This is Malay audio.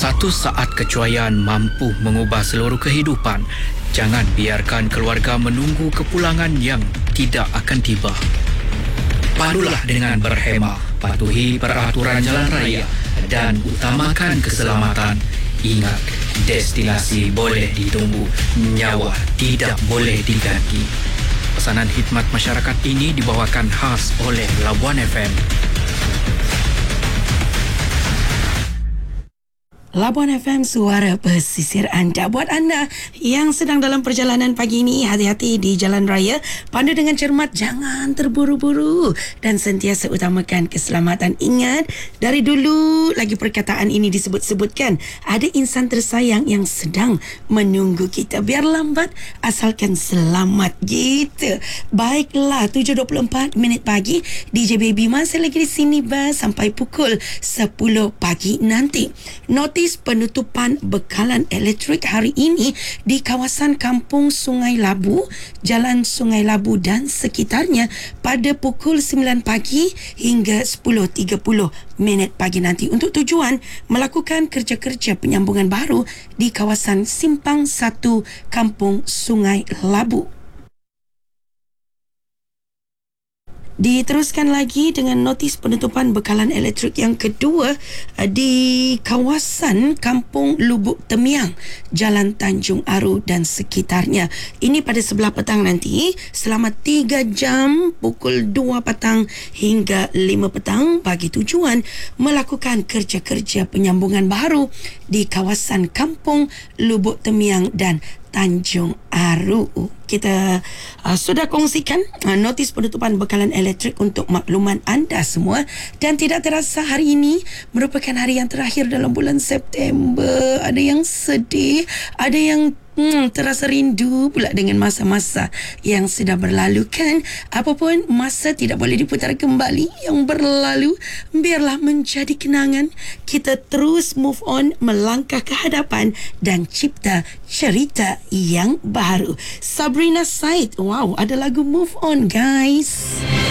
Satu saat kecuaian mampu mengubah seluruh kehidupan. Jangan biarkan keluarga menunggu kepulangan yang tidak akan tiba. Pandulah dengan berhemah, patuhi peraturan jalan raya dan utamakan keselamatan. Ingat, destinasi boleh ditunggu, nyawa tidak boleh diganti. Pesanan khidmat masyarakat ini dibawakan khas oleh Labuan FM. Labuan FM, suara pesisir anda. Buat anda yang sedang dalam perjalanan pagi ini, hati-hati di jalan raya. Pandu dengan cermat, jangan terburu-buru dan sentiasa utamakan keselamatan. Ingat, dari dulu lagi perkataan ini disebut-sebutkan. Ada insan tersayang yang sedang menunggu kita. Biar lambat, asalkan selamat gitu. Baiklah, 7.24 pagi. DJ Baby masih lagi di sini sampai pukul 10 pagi nanti. Notis penutupan bekalan elektrik hari ini di kawasan Kampung Sungai Labu, Jalan Sungai Labu dan sekitarnya pada pukul 9 pagi hingga 10.30 pagi nanti untuk tujuan melakukan kerja-kerja penyambungan baru di kawasan Simpang 1 Kampung Sungai Labu. Diteruskan lagi dengan notis penutupan bekalan elektrik yang kedua di kawasan Kampung Lubuk Temiang, Jalan Tanjung Aru dan sekitarnya. Ini pada sebelah petang nanti selama 3 jam pukul 2 petang hingga 5 petang bagi tujuan melakukan kerja-kerja penyambungan baru di kawasan Kampung Lubuk Temiang dan Tanjung Aru. Kita sudah kongsikan notis penutupan bekalan elektrik untuk makluman anda semua, dan tidak terasa hari ini merupakan hari yang terakhir dalam bulan September. Ada yang sedih, ada yang terasa rindu pula dengan masa-masa yang sudah berlalu kan. Apapun masa tidak boleh diputar kembali. Yang berlalu biarlah menjadi kenangan. Kita terus move on, melangkah ke hadapan dan cipta cerita yang baru. Sabrina Said, wow, ada lagu Move On guys.